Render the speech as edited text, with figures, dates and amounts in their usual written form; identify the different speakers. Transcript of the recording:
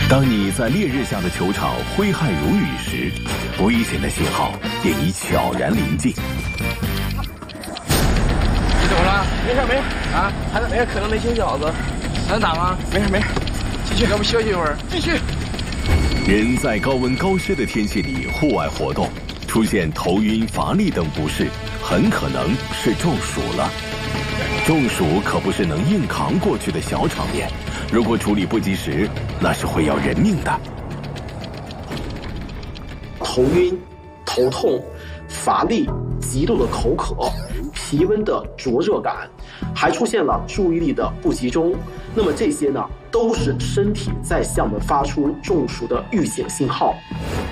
Speaker 1: 当你在烈日下的球场挥汗如雨时，危险的信号也已悄然临近。
Speaker 2: 你怎么了？没事啊，还能可能没醒饺子，能打吗？没事，继续，要不休息一会儿，继续。
Speaker 1: 人在高温高湿的天气里户外活动，出现头晕、乏力等不适，很可能是中暑了。中暑可不是能硬扛过去的小场面，如果处理不及时，那是会要人命的。
Speaker 3: 头晕、头痛、乏力、极度的口渴、皮温的灼热感，还出现了注意力的不集中。那么这些呢，都是身体在向我们发出中暑的预警信号。